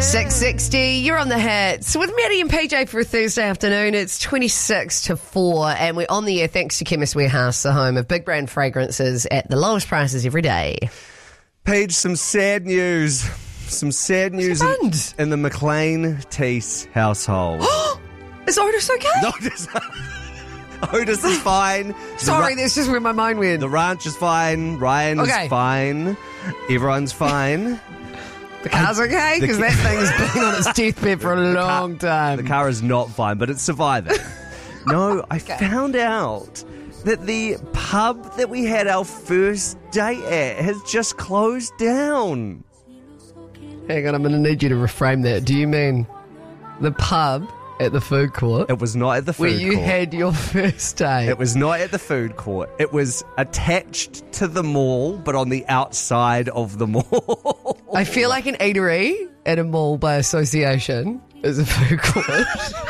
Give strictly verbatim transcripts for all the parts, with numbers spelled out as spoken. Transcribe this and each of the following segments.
six sixty, you're on the hits with Maddie and P J for a Thursday afternoon. It's twenty-six to four and we're on the air thanks to Chemist Warehouse, the home of big brand fragrances at the lowest prices every day. Paige, some sad news. Some sad news in, in the McLean Teese household. Is Otis okay? Otis, Otis is fine. Sorry, the, that's just where my mind went. The ranch is fine. Ryan okay. is fine. Everyone's fine. The car's okay? Because that thing has been on its deathbed for a long car, time. The car is not fine, but it's surviving. No, I okay. found out that the pub that we had our first date at has just closed down. Hang on, I'm going to need you to reframe that. Do you mean the pub at the food court? It was not at the food where court. Where you had your first date? It was not at the food court. It was attached to the mall, but on the outside of the mall. I feel like an eatery at a mall by association is a food court.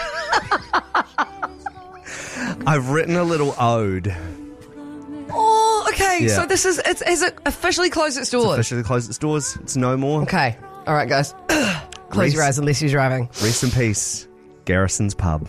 I've written a little ode. Oh, okay. Yeah. So this is, it's, has it officially closed its doors? It's officially closed its doors. It's no more. Okay. All right, guys. Close rest, your eyes unless you're driving. Rest in peace, Garrison's Pub.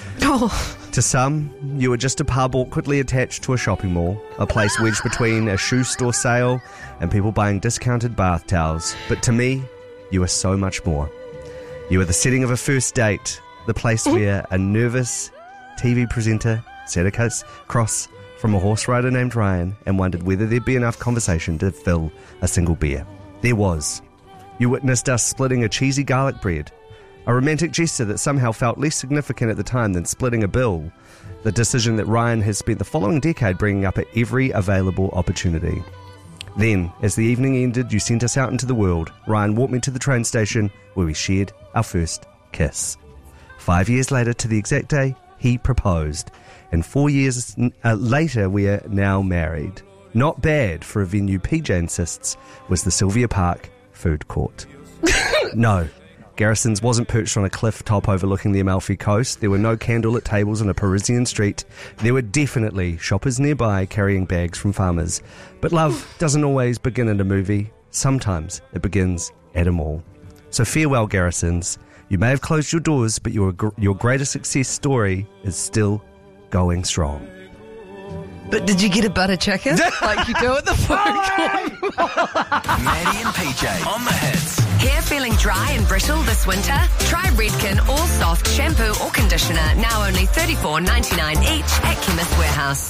Oh. To some, you were just a pub awkwardly attached to a shopping mall, a place wedged between a shoe store sale and people buying discounted bath towels. But to me, you are so much more. You are the setting of a first date, the place where a nervous T V presenter sat across from a horse rider named Ryan and wondered whether there'd be enough conversation to fill a single beer. There was. You witnessed us splitting a cheesy garlic bread, a romantic gesture that somehow felt less significant at the time than splitting a bill, the decision that Ryan has spent the following decade bringing up at every available opportunity. Then, as the evening ended, you sent us out into the world. Ryan walked me to the train station where we shared our first kiss. Five years later, to the exact day, he proposed. And four years uh, later, we are now married. Not bad for a venue, P J insists, was the Sylvia Park food court. No, Garrison's wasn't perched on a cliff top overlooking the Amalfi Coast. There were no candlelit tables on a Parisian street. There were definitely shoppers nearby carrying bags from farmers. But love doesn't always begin in a movie. Sometimes it begins at a mall. So farewell, Garrisons. You may have closed your doors, but your your greatest success story is still going strong. But did you get a butter chicken like you do at the food court? Maddie and P J on the hits. Hair feeling dry and brittle this winter? Try Redken All Soft shampoo or conditioner, now only thirty-four ninety-nine each at Chemist Warehouse.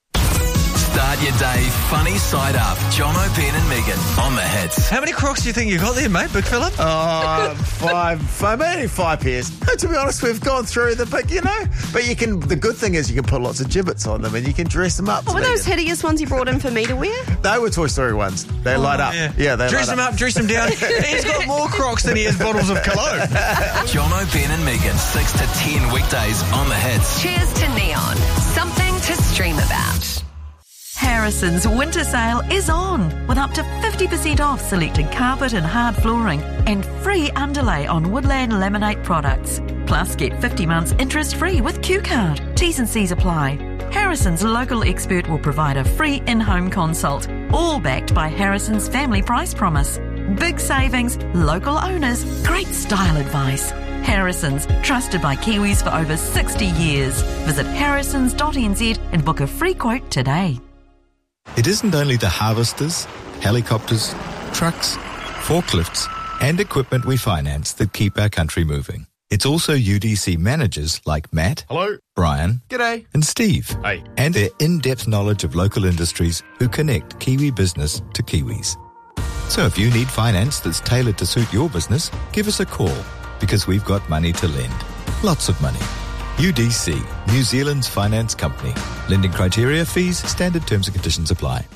Start your day funny side up. Jono, Ben and Megan on the hits. How many Crocs do you think you got there, mate, Big Phillip? Oh, five, five, maybe five pairs. No, to be honest, we've gone through the, but you know, but you can, the good thing is you can put lots of gibbets on them and you can dress them up. What were those hideous ones you brought in for me to wear? They were Toy Story ones. They oh, light up. Yeah, yeah they dress light them up. up, dress them down. He's got more Crocs than he has bottles of cologne. Jono, Ben and Megan, six to ten weekdays on the hits. Cheers to Neon. Something to stream about. Harrison's winter sale is on with up to fifty percent off selected carpet and hard flooring and free underlay on Woodland Laminate products. Plus, get fifty months interest-free with Q Card. T's and C's apply. Harrison's local expert will provide a free in-home consult, all backed by Harrison's Family Price Promise. Big savings, local owners, great style advice. Harrison's, trusted by Kiwis for over sixty years. Visit harrisons dot n z and book a free quote today. It isn't only the harvesters, helicopters, trucks, forklifts, and equipment we finance that keep our country moving. It's also U D C managers like Matt, hello, Brian, g'day, and Steve, hey, and their in-depth knowledge of local industries who connect Kiwi business to Kiwis. So if you need finance that's tailored to suit your business, give us a call because we've got money to lend. Lots of money. U D C, New Zealand's finance company. Lending criteria, fees, standard terms and conditions apply.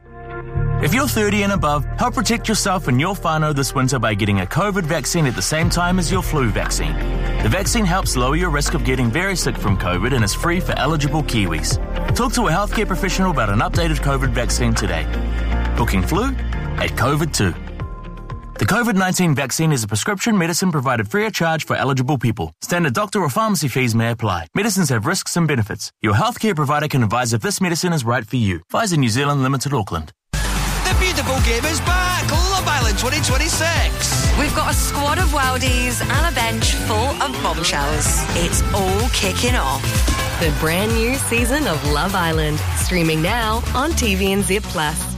If you're thirty and above, help protect yourself and your whānau this winter by getting a COVID vaccine at the same time as your flu vaccine. The vaccine helps lower your risk of getting very sick from COVID and is free for eligible Kiwis. Talk to a healthcare professional about an updated COVID vaccine today. Booking flu at COVID too. The COVID nineteen vaccine is a prescription medicine provided free of charge for eligible people. Standard doctor or pharmacy fees may apply. Medicines have risks and benefits. Your healthcare provider can advise if this medicine is right for you. Pfizer New Zealand Limited, Auckland. The beautiful game is back. Love Island twenty twenty-six. We've got a squad of worldies and a bench full of bombshells. It's all kicking off. The brand new season of Love Island, streaming now on T V N Z Plus.